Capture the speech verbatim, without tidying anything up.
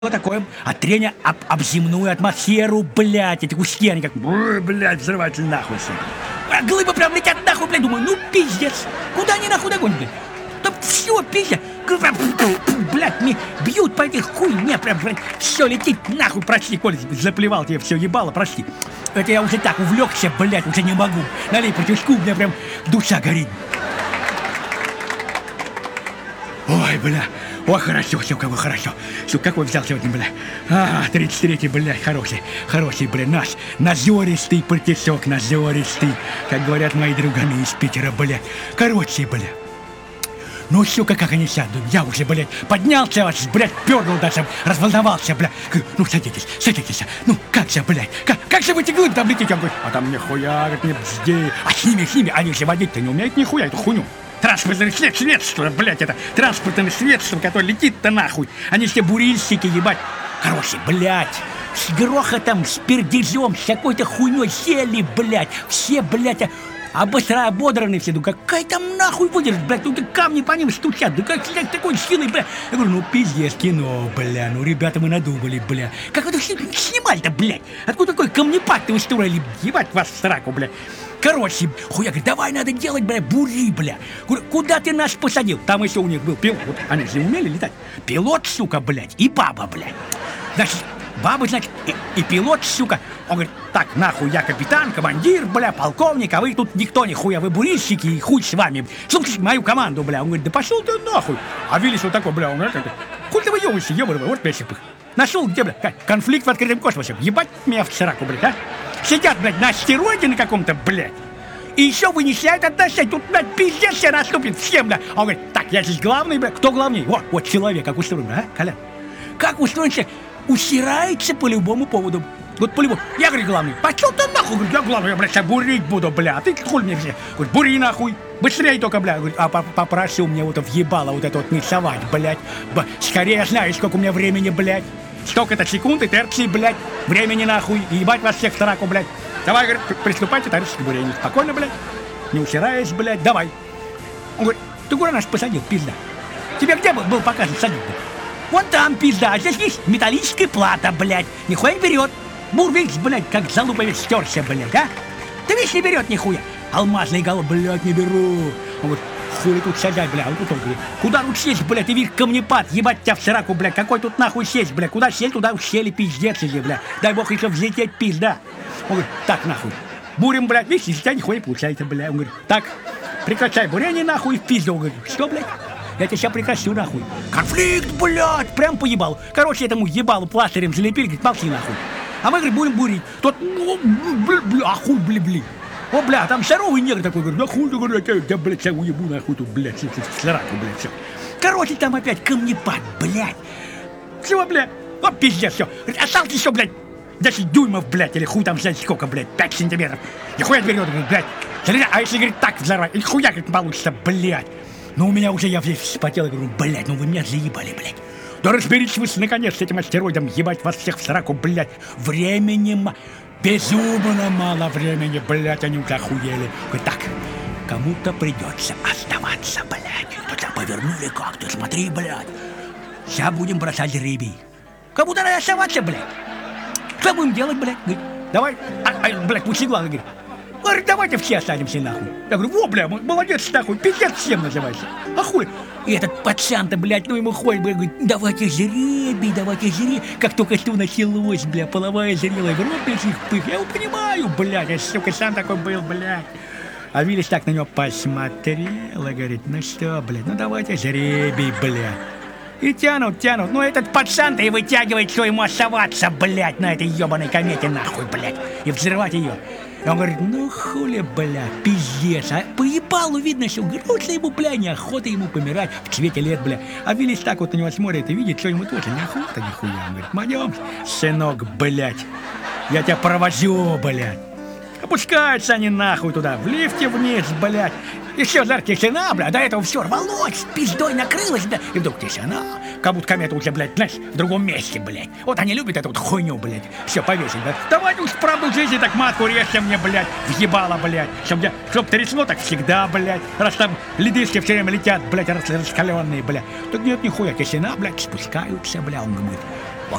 такое от трения об, об земную атмосферу, блядь, эти куски, они как, блядь, взрываются нахуй все. А глыбы прям летят нахуй, блядь, думаю, ну пиздец, куда они нахуй догонят, блядь? Да все, пиздец, блядь, мне бьют по этих хуйне, прям, блядь, все летит нахуй, прости, Коля, заплевал тебе все ебало, прости. Это я уже так увлекся, блядь, уже не могу. Налей потюшку, у меня прям душа горит. Ой, бля, ой, хорошо, все, как бы хорошо. Все, какой взял сегодня, бля? А, тридцать третий, блядь, хороший, хороший, бля, наш назористый партисок, назористый, как говорят мои друганы из Питера, блядь. Короче, бля. Ну, сука, как они сядут, я уже, блядь, поднялся, вас, блядь, пернул даже, разволновался, блядь. Ну, садитесь, садитесь, ну, как же, блядь, как, как же вы эти глыбы там летите? Он говорит, а там нихуя, говорит, не бзди. А с ними, с ними, они же водить-то не умеют нихуя, эту хуйню. Транспортное средство, блядь, это транспортное средство, которое летит-то нахуй. Они все бурильщики, ебать. Короче, блядь, с грохотом, с пердежом, с какой-то хуйней сели, блядь. Все, блядь, обосра ободраны все. Ну какая там нахуй выдержит, блядь, ну камни по ним стучат. Да как, блядь, такой силой, блядь. Я говорю, ну пиздец, кино, бля, ну ребята мы надумали, бля. Как вы это снимали-то, блядь? Откуда такой камнепад-то устроили, ебать вас в сраку, блядь. Короче, хуя, говорит, давай надо делать, бля, бури, бля. Куда ты нас посадил? Там еще у них был пилот, вот, они же умели летать. Пилот, сука, блядь, и баба, блядь. Значит, баба, значит, и, и пилот, сука. Он говорит, так, нахуй, я капитан, командир, бля, полковник, а вы тут никто, нихуя, вы бурильщики, и хуй с вами. Слушайте мою команду, бля. Он говорит, да пошел ты нахуй. А Виллис вот такой, бля, он говорит, хуй ты выебываешься, ебаный, вот пять сипых. Нашел где, бля, конфликт в открытом космосе. Ебать меня в сраку, блядь, а? Сидят, блядь, на астероиде на каком-то, блядь. И еще вынесляют отношения. Тут, блядь, пиздец все наступит всем, да. Он говорит, так, я здесь главный, блядь. Кто главней? Вот, вот человек, как устроен, а, Колян? Как устроен человек? Усирается по любому поводу. Вот по любому. Я, говорю, главный. Пошел ты нахуй, говорю, я главный, я, блядь, сейчас бурить буду, бля. А ты хуй мне все. Говорит, бури нахуй. Быстрее только, бля. Говорит, а попрошу мне вот въебало вот это вот не совать, блядь. Скорее знаешь, сколько у меня времени, блядь. Столько-то секунд и терции, блядь, времени нахуй, и ебать вас всех в тараку, блядь. Давай, говорит, приступайте, товарищ к бурению. Спокойно, блядь, не усираясь, блядь, давай. Он говорит, ты куда нас посадил, пизда? Тебе где был, был показан садить, блядь? Вон там, пизда, а здесь есть металлическая плата, блядь. Нихуя не берет. Бур, видишь, блядь, как залуповец стерся, блядь, а? Ты видишь, не берет нихуя. Алмазный гол, блядь, не беру. Он говорит, хули тут сядать, бля, он тут, он говорит, куда тут сесть, блядь, ты видишь камнепад, ебать тебя в сраку, бля, какой тут нахуй сесть, бля, куда сесть, туда сели, пиздец, иди, бля, дай бог еще взлететь, пизда. Он говорит, так, нахуй, бурим, блядь, видишь, из тебя нихуя не получается, бля, он говорит, так, прекращай бурение, нахуй, в пизду, он говорит, что, блядь, я тебя сейчас прекращу, нахуй, конфликт, блядь, прям по ебалу, короче, этому ебалу пластырем залепили, говорит, молчи, нахуй, а мы, говорит, будем бурить, тот, бля, бля, а хуй, бля, бля. О, бля, там здоровый негр такой, говорит, да хуй ты, говорит, я, я, блядь, я уебу нахуй тут, блядь, в сраку, блядь, все. Короче, там опять камнепад, блядь. Все, блядь, вот пиздец, все. Осталось еще, блядь, десять дюймов, блядь, или хуй там, знаете, сколько, блядь, пять сантиметров. Нихуя берет, говорит, блядь, а если, говорит, так взорвать, и хуя, говорит, получится, блядь. Ну, у меня уже, я весь вспотел, говорю, блядь, ну вы меня заебали, блядь. Да разберитесь вы, наконец, с этим астероидом, ебать вас всех в сраку, блядь. Временем... Безумно мало времени, блядь, они уже охуели. Говорит, так, кому-то придется оставаться, блядь. Тут повернули как-то, смотри, блядь. Сейчас будем бросать рыбий. Кому-то надо оставаться, блядь. Что будем делать, блядь? Говорит, давай, а, а, блядь, пучеглазый, говорит. Говорит, давайте все останемся, нахуй. Я говорю, во, бля, молодец, нахуй, пиздец всем называется. А хуй? И этот пацан-то, блядь, ну ему ходит, блядь, говорит, давайте жребий, давайте жребий. Как только что началось, бля, половая зрелая, в рот этих пых. Я его понимаю, блядь, я, сука, сам такой был, блядь. А Виллис так на него посмотрел и говорит, ну что, блядь, ну давайте жребий, блядь. И тянут, тянут, ну этот пацан-то и вытягивает, что ему оставаться, блядь, на этой ебаной комете, нахуй, блядь, и взрывать ее. И он говорит, ну хули, бля, пиздец, а по ебалу видно, что грустно ему, бля, неохота ему помирать в цвете лет, бля. А Виллис так вот на него смотрит и видит, что ему тоже неохота нихуя. Он говорит, пойдем, сынок, блядь, я тебя провожу, блядь. Опускаются они нахуй туда, в лифте вниз, блядь. Еще жаркая тишина, бля, до этого все рвалось, пиздой накрылось, бля. И вдруг тишина, как будто комета уже, блядь, знаешь, в другом месте, блядь. Вот они любят эту вот хуйню, блядь. Все, повесить, блядь. Давайте уж правду жизни так матку режьте мне, блядь, въебало, блядь. Чтоб, чтоб трясло так всегда, блядь. Раз там ледышки все время летят, блядь, раскаленные, блядь. Тут нет нихуя, тишина, блядь, спускаются, бля. Он говорит,